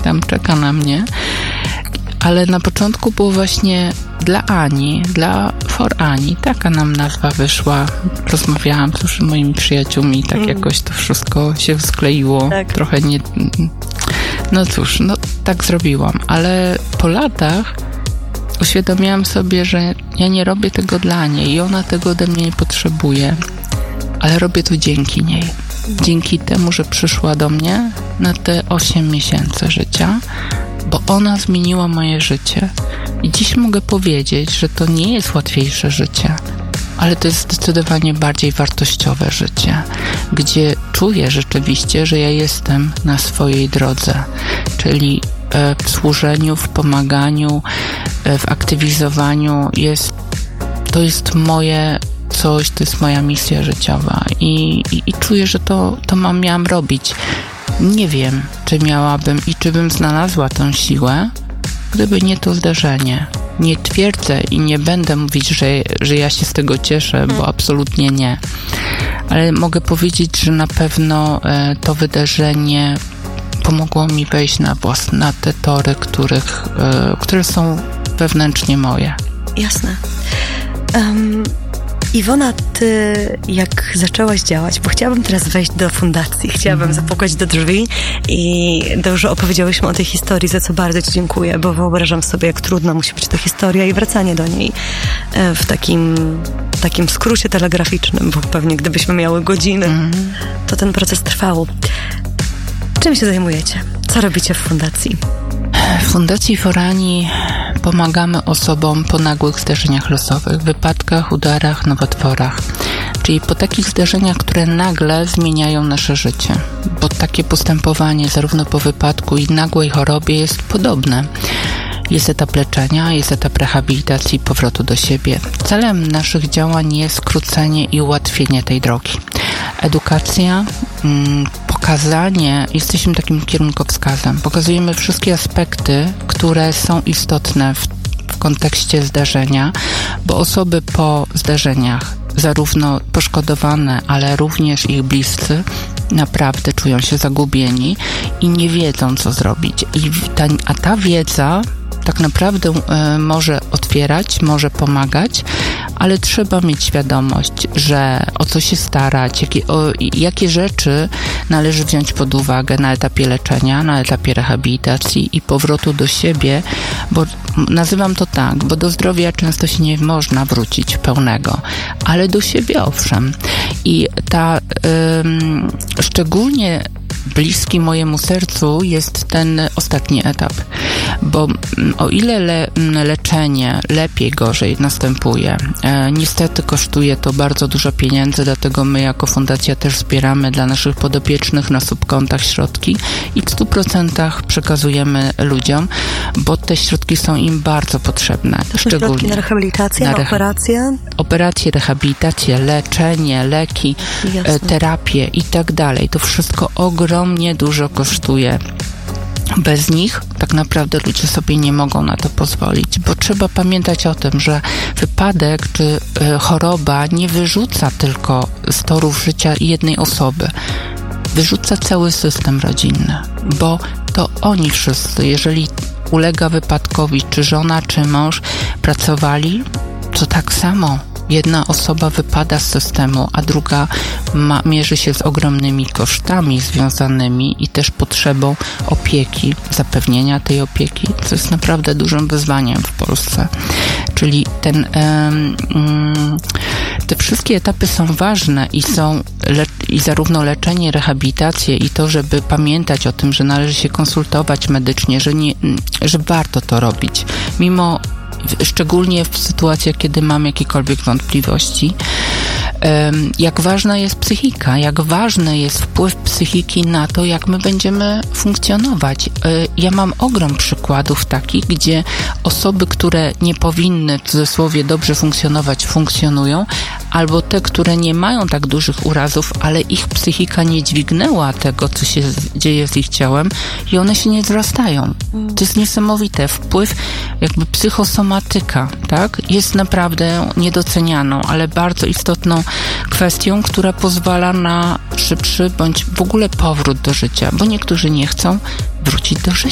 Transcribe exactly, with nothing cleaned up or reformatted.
tam czeka na mnie. Ale na początku było właśnie dla Ani, dla For Ani. Taka nam nazwa wyszła. Rozmawiałam z już moimi przyjaciółmi, tak mm. jakoś to wszystko się skleiło. Tak. Trochę nie... No cóż, no tak zrobiłam. Ale po latach uświadomiłam sobie, że ja nie robię tego dla niej i ona tego ode mnie nie potrzebuje. Ale robię to dzięki niej. Dzięki temu, że przyszła do mnie na te osiem miesięcy życia, bo ona zmieniła moje życie. I dziś mogę powiedzieć, że to nie jest łatwiejsze życie, ale to jest zdecydowanie bardziej wartościowe życie, gdzie czuję rzeczywiście, że ja jestem na swojej drodze, czyli w służeniu, w pomaganiu, w aktywizowaniu. Jest, to jest moje coś, to jest moja misja życiowa i, i, i czuję, że to, to mam, miałam robić. Nie wiem, czy miałabym i czy bym znalazła tę siłę, gdyby nie to zdarzenie. Nie twierdzę i nie będę mówić, że, że ja się z tego cieszę, bo absolutnie nie. Ale mogę powiedzieć, że na pewno e, to wydarzenie pomogło mi wejść na, na te tory, których, e, które są wewnętrznie moje. Jasne. Um... Iwona, ty jak zaczęłaś działać, bo chciałabym teraz wejść do fundacji, chciałabym mm. zapukać do drzwi i dobrze opowiedziałyśmy o tej historii, za co bardzo ci dziękuję, bo wyobrażam sobie, jak trudna musi być ta historia i wracanie do niej w takim, takim skrócie telegraficznym, bo pewnie gdybyśmy miały godziny, mm. to ten proces trwał. Czym się zajmujecie? Co robicie w fundacji? W Fundacji For Ani pomagamy osobom po nagłych zdarzeniach losowych, wypadkach, udarach, nowotworach. Czyli po takich zdarzeniach, które nagle zmieniają nasze życie. Bo takie postępowanie zarówno po wypadku i nagłej chorobie jest podobne. Jest etap leczenia, jest etap rehabilitacji, powrotu do siebie. Celem naszych działań jest skrócenie i ułatwienie tej drogi. Edukacja, mm, pokazanie, jesteśmy takim kierunkowskazem. Pokazujemy wszystkie aspekty, które są istotne w, w kontekście zdarzenia, bo osoby po zdarzeniach, zarówno poszkodowane, ale również ich bliscy, naprawdę czują się zagubieni i nie wiedzą, co zrobić. I ta, a ta wiedza tak naprawdę y, może otwierać, może pomagać, ale trzeba mieć świadomość, że o co się starać, jakie, o, jakie rzeczy należy wziąć pod uwagę na etapie leczenia, na etapie rehabilitacji i powrotu do siebie, bo nazywam to tak, bo do zdrowia często się nie można wrócić pełnego, ale do siebie owszem. I ta ym, szczególnie bliski mojemu sercu jest ten ostatni etap, bo o ile le, leczenie lepiej, gorzej następuje, e, niestety kosztuje to bardzo dużo pieniędzy, dlatego my jako fundacja też wspieramy dla naszych podopiecznych na subkontach środki i w stu procentach przekazujemy ludziom, bo te środki są im bardzo potrzebne. Szczególnie środki na rehabilitację, na, na operacje? Operacje, rehabilitację, leczenie, leki, e, terapię i tak dalej. To wszystko ogromnie ogromnie dużo kosztuje. Bez nich tak naprawdę ludzie sobie nie mogą na to pozwolić, bo trzeba pamiętać o tym, że wypadek czy y, choroba nie wyrzuca tylko z torów życia jednej osoby. Wyrzuca cały system rodzinny, bo to oni wszyscy, jeżeli ulega wypadkowi, czy żona, czy mąż pracowali, to tak samo jedna osoba wypada z systemu, a druga ma, mierzy się z ogromnymi kosztami związanymi i też potrzebą opieki, zapewnienia tej opieki, co jest naprawdę dużym wyzwaniem w Polsce. Czyli ten, um, te wszystkie etapy są ważne i są le- i zarówno leczenie, rehabilitację i to, żeby pamiętać o tym, że należy się konsultować medycznie, że, nie, że warto to robić, mimo szczególnie w sytuacjach, kiedy mam jakiekolwiek wątpliwości, jak ważna jest psychika, jak ważny jest wpływ psychiki na to, jak my będziemy funkcjonować. Ja mam ogrom przykładów takich, gdzie osoby, które nie powinny w cudzysłowie dobrze funkcjonować, funkcjonują, albo te, które nie mają tak dużych urazów, ale ich psychika nie dźwignęła tego, co się dzieje z ich ciałem i one się nie wzrastają. To jest niesamowite. Wpływ jakby psychosomatyka, tak, jest naprawdę niedocenianą, ale bardzo istotną kwestią, która pozwala na szybszy bądź w ogóle powrót do życia, bo niektórzy nie chcą wrócić do życia.